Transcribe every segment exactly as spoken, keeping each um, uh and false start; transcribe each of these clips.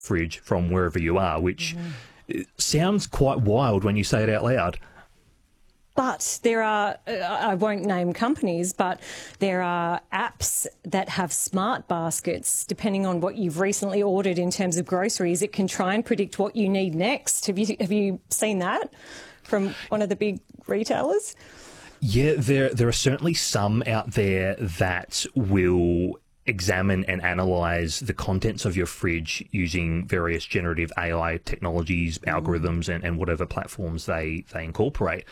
fridge from wherever you are, which mm. sounds quite wild when you say it out loud. But there are, uh, I won't name companies, but there are apps that have smart baskets. Depending on what you've recently ordered in terms of groceries, it can try and predict what you need next. Have you have you seen that from one of the big retailers? Yeah, there there are certainly some out there that will examine and analyse the contents of your fridge using various generative A I technologies, algorithms, and, and whatever platforms they, they incorporate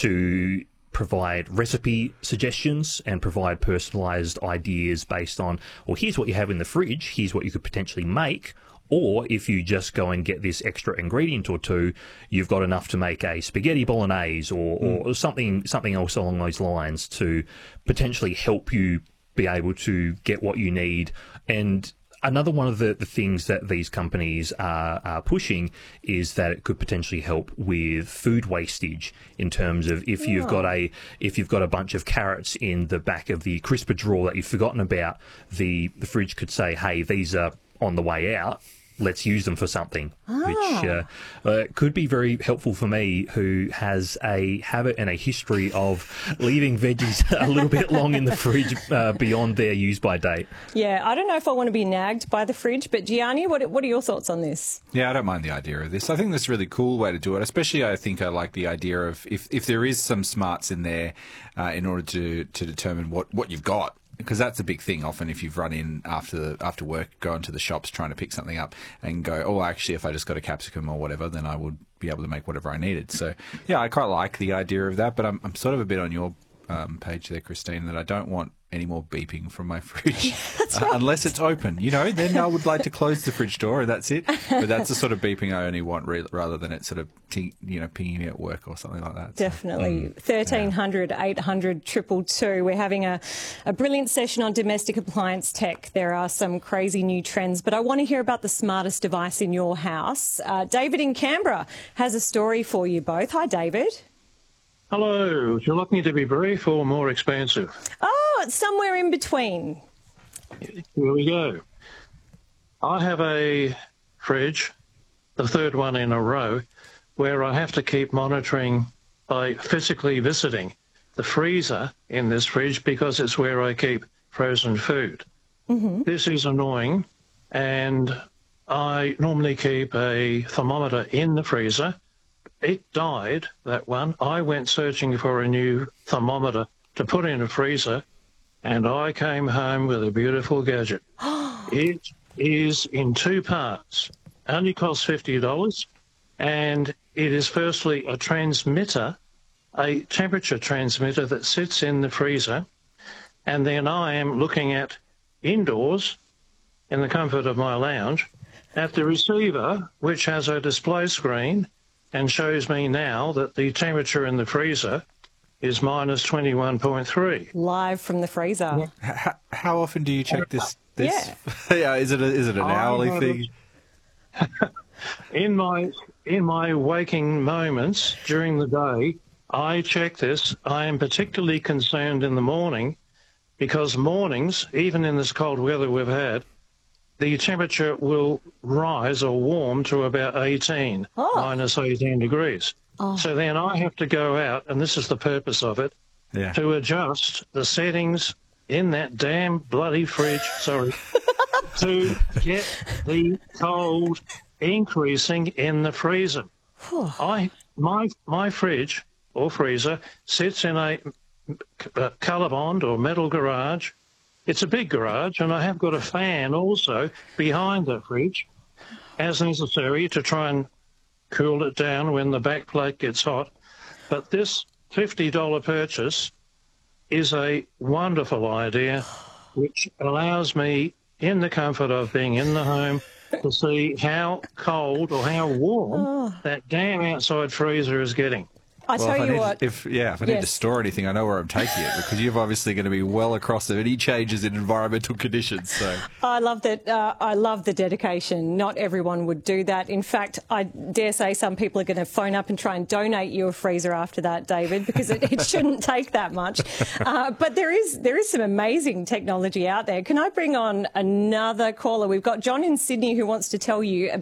to provide recipe suggestions and provide personalised ideas based on, well, here's what you have in the fridge, here's what you could potentially make. Or if you just go and get this extra ingredient or two, you've got enough to make a spaghetti bolognese or, mm. or something something else along those lines to potentially help you be able to get what you need. And another one of the, the things that these companies are, are pushing is that it could potentially help with food wastage in terms of if you've yeah. got a if you've got a bunch of carrots in the back of the crisper drawer that you've forgotten about, the, the fridge could say, hey, these are on the way out. Let's use them for something, ah. which uh, uh, could be very helpful for me, who has a habit and a history of leaving veggies a little bit long in the fridge uh, beyond their use-by date. Yeah, I don't know if I want to be nagged by the fridge, but Gianni, what, what are your thoughts on this? Yeah, I don't mind the idea of this. I think that's a really cool way to do it, especially I think I like the idea of if, if there is some smarts in there uh, in order to, to determine what, what you've got. Because that's a big thing. Often, if you've run in after the, after work, go into the shops trying to pick something up, and go, oh, actually, if I just got a capsicum or whatever, then I would be able to make whatever I needed. So, yeah, I quite like the idea of that. But I'm, I'm sort of a bit on your um, page there, Christine, that I don't want any more beeping from my fridge uh, right. unless it's open. You know, then I would like to close the fridge door and that's it. But that's the sort of beeping I only want, re- rather than it sort of ting, you know pinging me at work or something like that. Definitely. So, mm, thirteen hundred, yeah. eight hundred, two two two. We're having a, a brilliant session on domestic appliance tech. There are some crazy new trends, but I want to hear about the smartest device in your house. Uh, David in Canberra has a story for you both. Hi, David. Hello. Would you like me to be brief or more expansive? Oh, it's somewhere in between. Here we go. I have a fridge, the third one in a row, where I have to keep monitoring by physically visiting the freezer in this fridge because it's where I keep frozen food. Mm-hmm. This is annoying, and I normally keep a thermometer in the freezer. It died, that one. I went searching for a new thermometer to put in a freezer, and I came home with a beautiful gadget. It is in two parts. Only costs fifty dollars, and it is firstly a transmitter, a temperature transmitter that sits in the freezer, and then I am looking at indoors in the comfort of my lounge at the receiver, which has a display screen and shows me now that the temperature in the freezer is minus twenty-one point three. Live from the freezer. How, how often do you check this? this? Yeah. yeah. Is it a, is it an hourly thing? in my in my waking moments during the day, I check this. I am particularly concerned in the morning because mornings, even in this cold weather we've had, the temperature will rise or warm to about eighteen, oh. minus eighteen degrees. Oh. So then I have to go out, and this is the purpose of it, yeah. to adjust the settings in that damn bloody fridge, sorry, to get the cold increasing in the freezer. I my my fridge or freezer sits in a, a Colorbond or metal garage. It's a big garage, and I have got a fan also behind the fridge as necessary to try and cool it down when the back plate gets hot. But this fifty dollars purchase is a wonderful idea, which allows me, in the comfort of being in the home, to see how cold or how warm oh. that damn outside freezer is getting. I well, tell you need, what. If yeah, if I yes. need to store anything, I know where I'm taking it because you're obviously going to be well across any changes in environmental conditions. So I love that. Uh, I love the dedication. Not everyone would do that. In fact, I dare say some people are going to phone up and try and donate you a freezer after that, David, because it, it shouldn't take that much. Uh, but there is there is some amazing technology out there. Can I bring on another caller? We've got John in Sydney who wants to tell you